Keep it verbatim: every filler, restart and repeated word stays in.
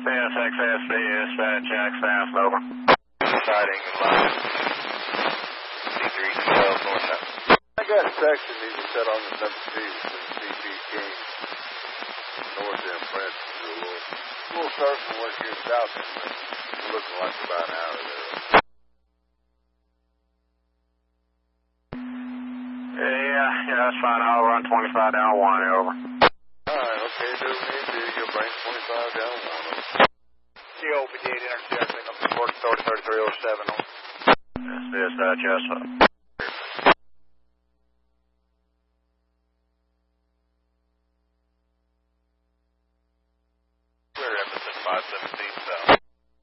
C S X S B, dispatch, Jack Fast, over. Sighting line. C three twelve, north south. I got a section needs to set on the number two between C P King, north and Francis. A little, little circle west here south, and it's looking like about an hour there. Yeah, yeah, that's fine. I'll run twenty-five down one, over. Alright, okay, do me do. You'll bring twenty-five down one, over. C O P D interjecting up to Fort thirty-three oh seven. Yes, dispatch, yes, sir.